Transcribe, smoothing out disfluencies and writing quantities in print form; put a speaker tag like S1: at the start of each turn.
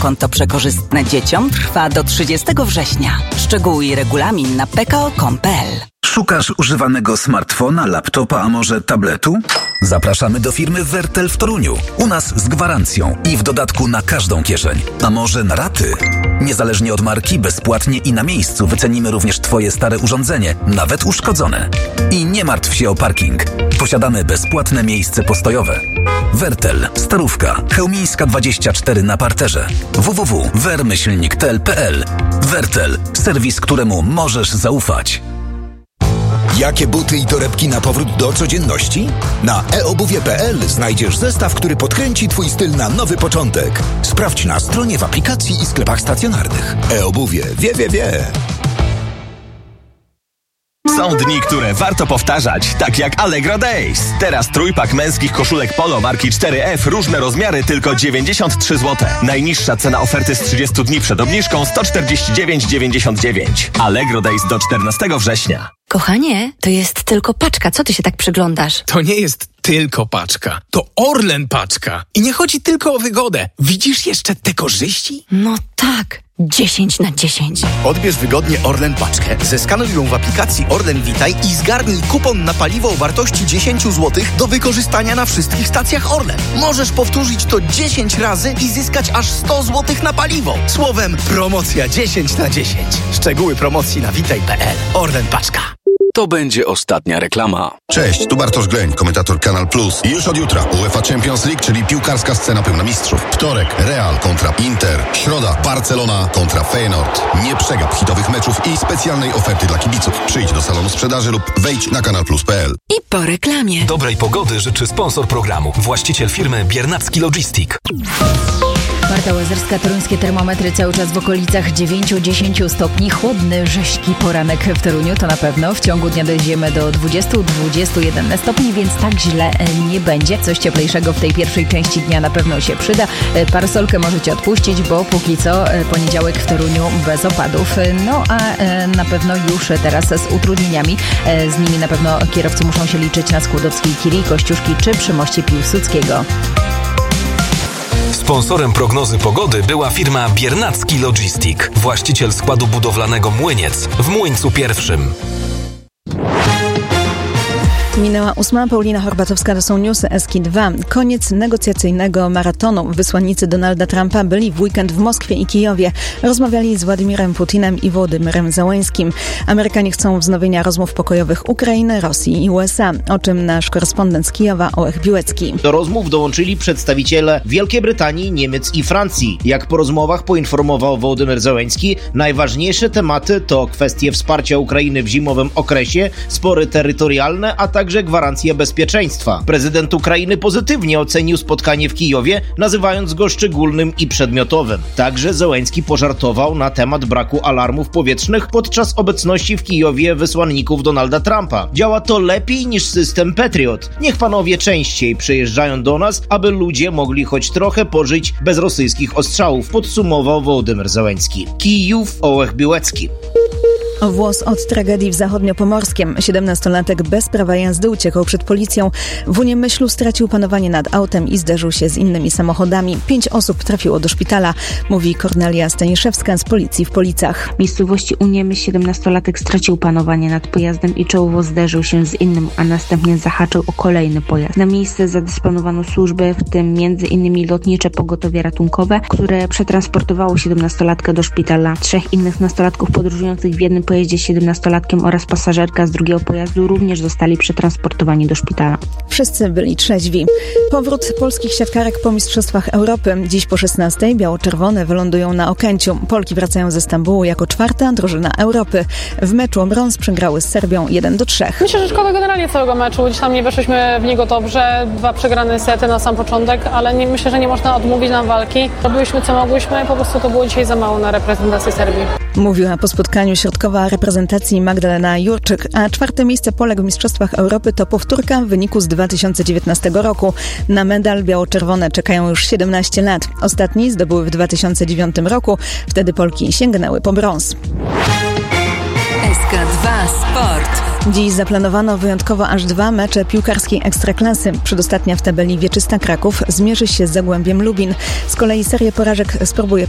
S1: konto przekorzystne dzieciom trwa do 30 września. Szczegóły i regulamin na pko.com.pl.
S2: Szukasz używanego smartfona, laptopa, a może tabletu? Zapraszamy do firmy Wertel w Toruniu. U nas z gwarancją i w dodatku na każdą kieszeń. A może na raty? Niezależnie od marki, bezpłatnie i na miejscu wycenimy również Twoje stare urządzenie, nawet uszkodzone. I nie martw się o parking. Posiadamy bezpłatne miejsce postojowe. Wertel, Starówka, Chełmińska 24 na parterze. www.wer-tel.pl. Wertel, serwis, któremu możesz zaufać.
S3: Jakie buty i torebki na powrót do codzienności? Na eobuwie.pl znajdziesz zestaw, który podkręci Twój styl na nowy początek. Sprawdź na stronie, w aplikacji i sklepach stacjonarnych. eobuwie. Wie.
S4: Są dni, które warto powtarzać, tak jak Allegro Days. Teraz trójpak męskich koszulek polo marki 4F, różne rozmiary, tylko 93 zł. Najniższa cena oferty z 30 dni przed obniżką 149,99. Allegro Days do 14 września.
S5: Kochanie, to jest tylko paczka. Co ty się tak przyglądasz?
S6: To nie jest tylko paczka. To Orlen paczka. I nie chodzi tylko o wygodę. Widzisz jeszcze te korzyści?
S5: No tak. 10/10.
S7: Odbierz wygodnie Orlen paczkę, zeskanuj ją w aplikacji Orlen Witaj i zgarnij kupon na paliwo o wartości 10 zł do wykorzystania na wszystkich stacjach Orlen. Możesz powtórzyć to 10 razy i zyskać aż 100 zł na paliwo. Słowem, promocja 10/10. Szczegóły promocji na witaj.pl. Orlen paczka.
S8: To będzie ostatnia reklama.
S9: Cześć, tu Bartosz Gleń, komentator Kanal Plus. I już od jutra UEFA Champions League, czyli piłkarska scena pełna mistrzów. Wtorek Real kontra Inter. Środa Barcelona kontra Feyenoord. Nie przegap hitowych meczów i specjalnej oferty dla kibiców. Przyjdź do salonu sprzedaży lub wejdź na kanalplus.pl.
S5: I po reklamie.
S8: Dobrej pogody życzy sponsor programu. Właściciel firmy Biernacki Logistic.
S10: Marta Łazarska, toruńskie termometry cały czas w okolicach 9-10 stopni. Chłodny, rześki poranek w Toruniu, to na pewno. W ciągu dnia dojdziemy do 20-21 stopni, więc tak źle nie będzie. Coś cieplejszego w tej pierwszej części dnia na pewno się przyda. Parasolkę możecie odpuścić, bo póki co poniedziałek w Toruniu bez opadów. No a na pewno już teraz z utrudnieniami. Z nimi na pewno kierowcy muszą się liczyć na Skłodowskiej Kiri, Kościuszki czy przy moście Piłsudskiego.
S8: Sponsorem prognozy pogody była firma Biernacki Logistic, właściciel składu budowlanego Młyniec w Młyńcu Pierwszym.
S11: Minęła 8. Paulina Horbatowska, to są newsy Eski2. Koniec negocjacyjnego maratonu. Wysłannicy Donalda Trumpa byli w weekend w Moskwie i Kijowie. Rozmawiali z Władimirem Putinem i Wołodymyrem Zełeńskim. Amerykanie chcą wznowienia rozmów pokojowych Ukrainy, Rosji i USA. O czym nasz korespondent z Kijowa Ołech Biłecki.
S12: Do rozmów dołączyli przedstawiciele Wielkiej Brytanii, Niemiec i Francji. Jak po rozmowach poinformował Wołodymyr Zełeński, najważniejsze tematy to kwestie wsparcia Ukrainy w zimowym okresie, spory terytorialne, a także gwarancje bezpieczeństwa. Prezydent Ukrainy pozytywnie ocenił spotkanie w Kijowie, nazywając go szczególnym i przedmiotowym. Także Zełeński pożartował na temat braku alarmów powietrznych podczas obecności w Kijowie wysłanników Donalda Trumpa. Działa to lepiej niż system Patriot. Niech panowie częściej przyjeżdżają do nas, aby ludzie mogli choć trochę pożyć bez rosyjskich ostrzałów, podsumował Wołodymyr Zełeński. Kijów, Ołech Biłecki.
S11: O włos od tragedii w Zachodniopomorskiem. 17-latek bez prawa jazdy uciekał przed policją. W Uniemyślu stracił panowanie nad autem i zderzył się z innymi samochodami. 5 osób trafiło do szpitala, mówi Kornelia Staniszewska z policji w Policach.
S13: W miejscowości Uniemyśl 17-latek stracił panowanie nad pojazdem i czołowo zderzył się z innym, a następnie zahaczył o kolejny pojazd. Na miejsce zadysponowano służby, w tym m.in. lotnicze pogotowie ratunkowe, które przetransportowało 17-latkę do szpitala. 3 innych nastolatków podróżujących w jednym pojeździe z 17-latkiem oraz pasażerka z drugiego pojazdu również zostali przetransportowani do szpitala.
S11: Wszyscy byli trzeźwi. Powrót polskich siatkarek po Mistrzostwach Europy. Dziś po 16:00 biało-czerwone wylądują na Okęciu. Polki wracają ze Stambułu jako 4. drużyna Europy. W meczu o brąz przegrały z Serbią 1-3.
S14: Myślę, że szkoda generalnie całego meczu. Gdzieś tam nie weszliśmy w niego dobrze. 2 przegrane sety na sam początek, ale myślę, że nie można odmówić nam walki. Robiliśmy co mogłyśmy i po prostu to było dzisiaj za mało na reprezentację Serbii.
S11: Mówiła po spotkaniu środkowa reprezentacji Magdalena Jurczyk, a 4. miejsce Polek w Mistrzostwach Europy to powtórka wyniku z 2019 roku. Na medal biało-czerwone czekają już 17 lat. Ostatni zdobyły w 2009 roku. Wtedy Polki sięgnęły po brąz.
S1: SK2 Sport.
S11: Dziś zaplanowano wyjątkowo aż 2 mecze piłkarskiej Ekstraklasy. Przedostatnia w tabeli Wieczysta Kraków zmierzy się z Zagłębiem Lubin. Z kolei serię porażek spróbuje